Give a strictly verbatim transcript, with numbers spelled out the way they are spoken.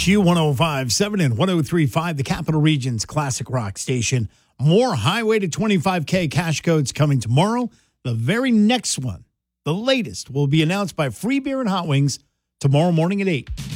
Q one oh five point seven and one oh three point five, the Capital Region's classic rock station. More Highway to twenty-five K cash codes coming tomorrow. The very next one, the latest, will be announced by Free Beer and Hot Wings tomorrow morning at eight.